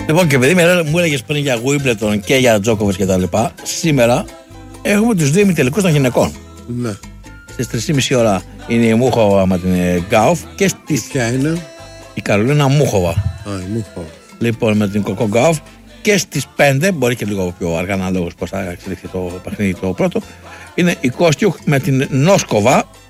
Λοιπόν, και επειδή μου έλεγες πριν για Wimbledon και για Τζόκοβιτς και τα λοιπά, σήμερα έχουμε τους δύο ημιτελικούς των γυναικών. Ναι. Στις 3,5 ώρα είναι η Μούχοβα με την Γκάουφ και στις... Ποια είναι? Η Καρολίνα Μούχοβα. Η Μούχοβα. Λοιπόν, με την Κοκό Γκάουφ και στις 5, μπορεί και λίγο πιο αργά αναλόγως πώς θα εξελιχθεί το παιχνίδι το πρώτο, είναι η Κόστιουκ με την Νόσκοβα,